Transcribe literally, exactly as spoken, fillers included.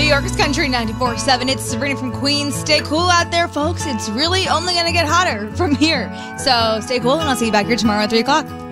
York's Country ninety-four point seven. It's Sabrina from Queens. Stay cool out there, folks. It's really only going to get hotter from here. So stay cool, and I'll see you back here tomorrow at three o'clock.